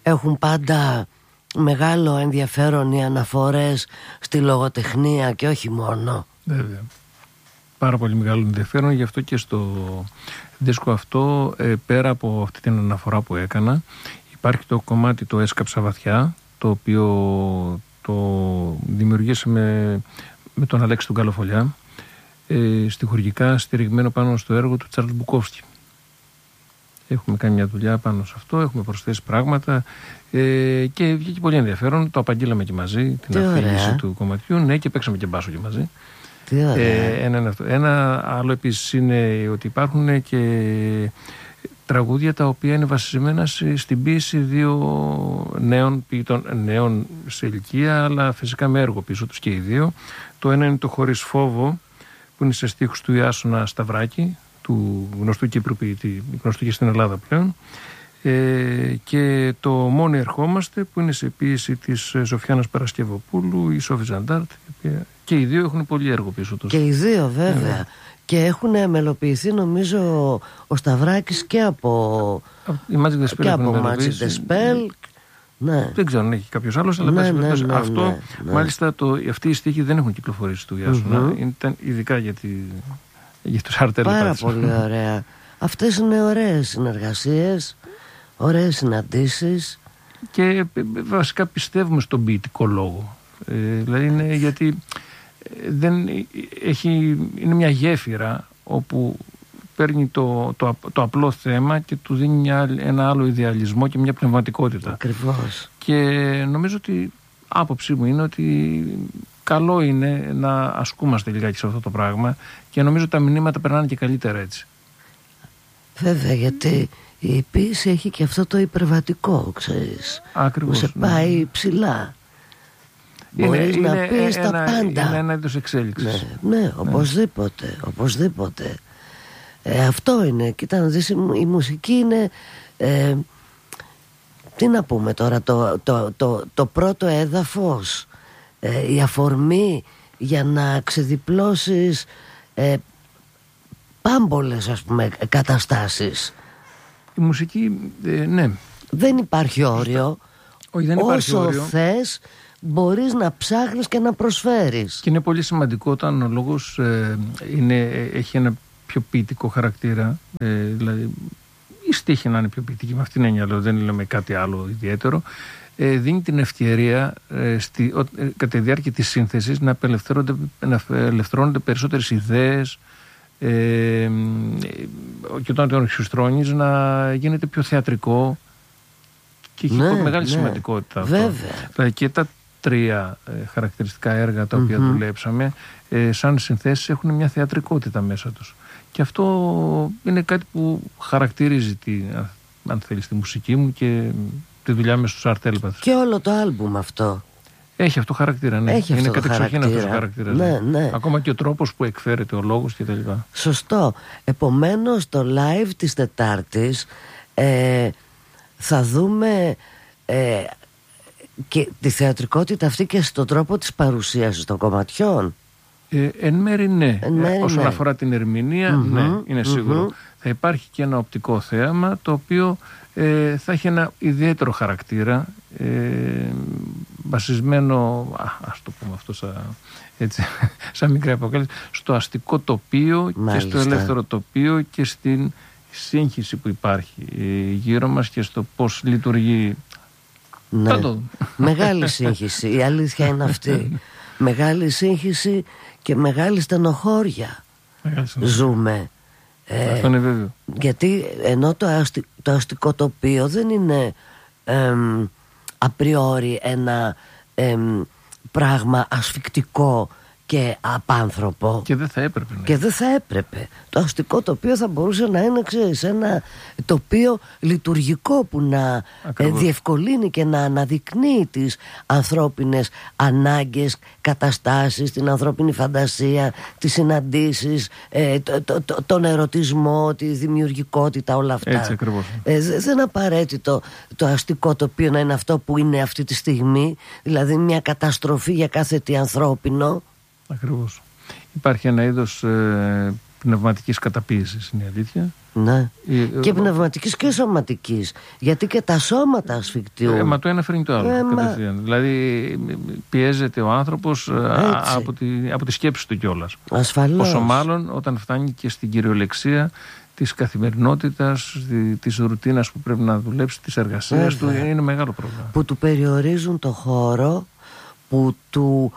έχουν πάντα μεγάλο ενδιαφέρον οι αναφορές στη λογοτεχνία και όχι μόνο. Βέβαια. Πάρα πολύ μεγάλο ενδιαφέρον, γι' αυτό και στο δίσκο αυτό, πέρα από αυτή την αναφορά που έκανα, υπάρχει το κομμάτι το «Έσκαψα βαθιά», το οποίο το δημιουργήσαμε με τον Αλέξη τον Καλοφολιά, στιχουργικά στηριγμένο πάνω στο έργο του Τσάρλ Μπουκόφσκι. Έχουμε κάνει μια δουλειά πάνω σε αυτό, έχουμε προσθέσει πράγματα και βγήκε πολύ ενδιαφέρον. Το απαγγείλαμε και μαζί, την αφήγηση του κομματιού, ναι, και παίξαμε και μπάσο και μαζί. Ένα άλλο επίσης είναι ότι υπάρχουν και τραγούδια τα οποία είναι βασισμένα στην ποίηση δύο νέων ποιητών, νέων σε ηλικία, αλλά φυσικά με έργο πίσω τους και οι δύο. Το ένα είναι το «Χωρίς φόβο», που είναι σε στίχους του Ιάσονα Σταυράκη, του γνωστού Κύπρου ποιητή, γνωστού και στην Ελλάδα πλέον, και το «Μόνοι ερχόμαστε», που είναι σε ποίηση της Σοφιάνας Παρασκευοπούλου, η Σόφη Ζαντάρτ, και οι δύο έχουν πολύ έργο πίσω τους. Και οι δύο βέβαια. Και έχουν μελοποιηθεί, νομίζω, ο Σταυράκης και από Magic the Spell. Ναι. Δεν ξέρω αν έχει κάποιος άλλος, αλλά αυτό, μάλιστα αυτή η στίχη δεν έχουν κυκλοφορήσει του Ιάσονα. Ήταν ειδικά για τους αρτέλ. Πάρα πολύ ωραία. Αυτές είναι ωραίες συνεργασίες, ωραίες συναντήσεις. Και βασικά πιστεύουμε στον ποιητικό λόγο. Δηλαδή είναι γιατί είναι μια γέφυρα όπου παίρνει το απλό θέμα και του δίνει ένα άλλο ιδεαλισμό και μια πνευματικότητα. Ακριβώς. Και νομίζω ότι άποψή μου είναι ότι καλό είναι να ασκούμαστε λιγάκι σε αυτό το πράγμα και νομίζω τα μηνύματα περνάνε και καλύτερα έτσι. Βέβαια, γιατί η ποίηση έχει και αυτό το υπερβατικό, ξέρεις. Ακριβώς. Που σε πάει ψηλά. Μπορείς να πεις τα πάντα. Είναι ένα είδος εξέλιξης. Ναι, οπωσδήποτε. Αυτό είναι. Κοίτα να δεις, η μουσική είναι τι να πούμε τώρα, το πρώτο έδαφος, η αφορμή για να ξεδιπλώσεις πάμπολες, ας πούμε, καταστάσεις. Η μουσική, ναι. Δεν υπάρχει όριο. Όχι, δεν υπάρχει όριο. Όσο θες μπορείς να ψάχνεις και να προσφέρεις. Και είναι πολύ σημαντικό όταν ο λόγος έχει ένα πιο ποιητικό χαρακτήρα, δηλαδή η στίχη να είναι πιο ποιητική, με αυτήν την έννοια, δεν λέμε κάτι άλλο ιδιαίτερο, δίνει την ευκαιρία κατά τη διάρκεια της σύνθεσης να απελευθερώνονται περισσότερες ιδέες, και όταν τον εξιστρώνεις να γίνεται πιο θεατρικό και έχει μεγάλη σημαντικότητα αυτό. Βέβαια. Και τα τρία χαρακτηριστικά έργα τα οποία δουλέψαμε σαν συνθέσεις έχουν μια θεατρικότητα μέσα τους. Και αυτό είναι κάτι που χαρακτηρίζει αν θέλεις, τη μουσική μου και τη δουλειά με στους αρτέλπαθους. Και όλο το άλμπουμ αυτό. Έχει αυτό χαρακτήρα, ναι. Είναι κατεξοχήν αυτός ο χαρακτήρας. Ναι. Ακόμα και ο τρόπος που εκφέρεται ο λόγος και τα λοιπά. Σωστό. Επομένως το live της Τετάρτης θα δούμε και τη θεατρικότητα αυτή και στον τρόπο της παρουσίασης των κομματιών. Εν μέρει ναι. Όσον αφορά την ερμηνεία, ναι, είναι σίγουρο. Θα υπάρχει και ένα οπτικό θέαμα το οποίο θα έχει ένα ιδιαίτερο χαρακτήρα, βασισμένο, ας το πούμε αυτό σαν μικρή αποκάλυψη, στο αστικό τοπίο. Μάλιστα. Και στο ελεύθερο τοπίο και στην σύγχυση που υπάρχει γύρω μας και στο πώς λειτουργεί. Ναι. Μεγάλη σύγχυση, η αλήθεια είναι αυτή. Μεγάλη σύγχυση και μεγάλη στενοχώρια ζούμε. Αυτό είναι βέβαιο. Γιατί ενώ το αστικό τοπίο δεν είναι απριόρι ένα πράγμα ασφικτικό και απάνθρωπο. Και δεν θα έπρεπε. Ναι. Και δεν θα έπρεπε. Το αστικό τοπίο θα μπορούσε να είναι, ξέρεις, ένα τοπίο λειτουργικό που να διευκολύνει και να αναδεικνύει τις ανθρώπινες ανάγκες, καταστάσεις, την ανθρώπινη φαντασία, τις συναντήσεις, τον ερωτισμό, τη δημιουργικότητα, όλα αυτά. Έτσι ακριβώς. Δεν είναι απαραίτητο το αστικό τοπίο να είναι αυτό που είναι αυτή τη στιγμή, δηλαδή μια καταστροφή για κάθε τι ανθρώπινο. Ακριβώς. Υπάρχει ένα είδος πνευματικής καταπίεσης, είναι η αλήθεια. Ναι. Και πνευματικής και σωματικής. Γιατί και τα σώματα ασφικτιούν. Μα το ένα φέρνει το άλλο. Δηλαδή πιέζεται ο άνθρωπος από τη σκέψη του κιόλας. Ασφαλώς. Όσο μάλλον όταν φτάνει και στην κυριολεξία της καθημερινότητας, της ρουτίνας που πρέπει να δουλέψει, της εργασίας του, είναι μεγάλο πρόβλημα. Που του περιορίζουν το χώρο, που του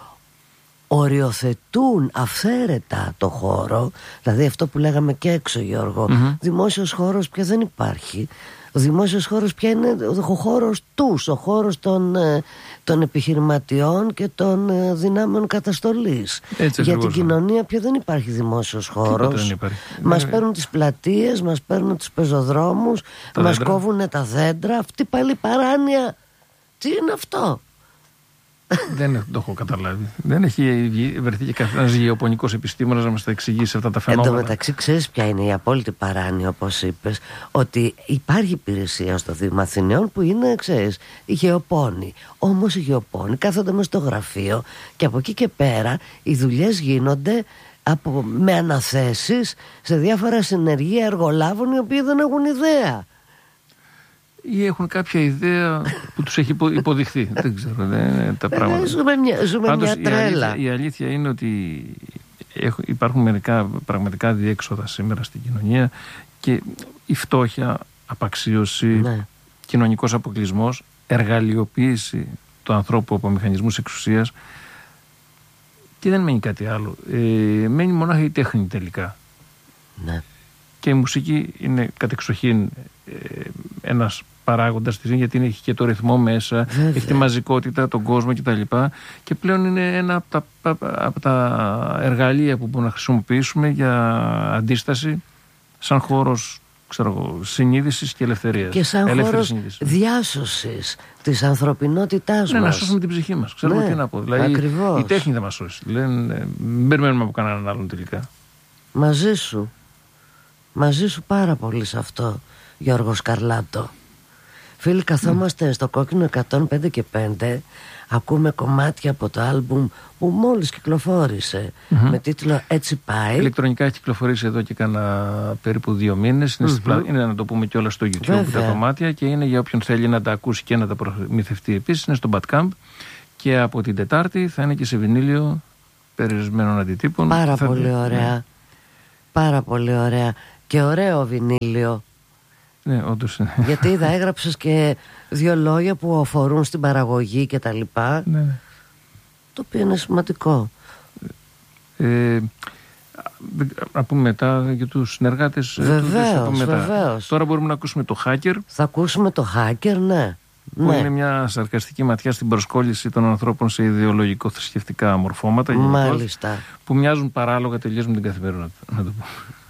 οριοθετούν αυθαίρετα το χώρο. Δηλαδή αυτό που λέγαμε και έξω, Γιώργο, δημόσιος χώρος πια δεν υπάρχει. Ο δημόσιος χώρος πια είναι ο χώρος τους, ο χώρος των επιχειρηματιών και των δυνάμεων καταστολής. Για την κοινωνία πια δεν υπάρχει δημόσιος χώρος. Μας παίρνουν τις πλατείες, μας παίρνουν τους πεζοδρόμους, μας κόβουν τα δέντρα. Αυτή πάλι παράνοια, τι είναι αυτό? Δεν το έχω καταλάβει. Δεν έχει βρεθεί και κανένας γεωπονικός επιστήμονας να μας τα εξηγήσει αυτά τα φαινόμενα. Εν τω μεταξύ, ξέρεις ποια είναι η απόλυτη παράνοια, όπως είπες? Ότι υπάρχει υπηρεσία στο Δήμο Αθηναίων που είναι, ξέρεις, οι γεωπόνοι. Όμως οι γεωπόνοι κάθονται μες στο γραφείο και από εκεί και πέρα οι δουλειές γίνονται με αναθέσεις σε διάφορα συνεργεία εργολάβων οι οποίοι δεν έχουν ιδέα. Ή έχουν κάποια ιδέα που τους έχει υποδειχθεί. Δεν ξέρω, δεν είναι τα πράγματα. Ζούμε μια τρέλα. Η αλήθεια είναι ότι υπάρχουν μερικά πραγματικά διέξοδα σήμερα στην κοινωνία και η φτώχεια, απαξίωση, κοινωνικός αποκλεισμός, εργαλειοποίηση του ανθρώπου από μηχανισμούς εξουσίας, και δεν μένει κάτι άλλο. Μένει μονάχα η τέχνη τελικά. Ναι. Και η μουσική είναι κατεξοχήν ένας παράγοντας της, γιατί έχει και το ρυθμό μέσα, έχει τη μαζικότητα, τον κόσμο κτλ. Και πλέον είναι ένα από τα εργαλεία που μπορούμε να χρησιμοποιήσουμε για αντίσταση, σαν χώρος, συνείδησης και ελευθερίας. Και σαν χώρος διάσωσης της ανθρωπινότητάς μας. Να σώσουμε την ψυχή μας. Ξέρουμε τι να πω. Δηλαδή, ακριβώς. Η τέχνη θα μας σώσει. Μην περιμένουμε από κανέναν άλλον τελικά. Μαζί σου πάρα πολύ σε αυτό, Γιώργο Σκαρλάτο. Φίλοι, καθόμαστε στο Κόκκινο 105 και 5, ακούμε κομμάτια από το άλμπουμ που μόλις κυκλοφόρησε, με τίτλο «Έτσι πάει». Ηλεκτρονικά έχει κυκλοφορήσει εδώ και κάνα περίπου 2 μήνες. Είναι, να το πούμε κιόλας, στο YouTube τα κομμάτια, και είναι για όποιον θέλει να τα ακούσει και να τα προμηθευτεί επίσης. Είναι στο Bandcamp και από την Τετάρτη θα είναι και σε βινίλιο περιορισμένων αντιτύπων. Πάρα πολύ ωραία. Πάρα πολύ ωραία. Και ωραίο βινίλιο. Ναι, όντως. Γιατί είδα, έγραψες και 2 λόγια που αφορούν στην παραγωγή και τα λοιπά. Ναι. Το οποίο είναι σημαντικό. Να πούμε μετά για τους συνεργάτες. Βεβαίως. Τώρα μπορούμε να ακούσουμε το Hacker. Θα ακούσουμε το Hacker, ναι. Που είναι μια σαρκαστική ματιά στην προσκόλληση των ανθρώπων σε ιδεολογικό-θρησκευτικά μορφώματα. Μάλιστα. Που μοιάζουν παράλογα τελείως με την καθημερινότητα, να το πω.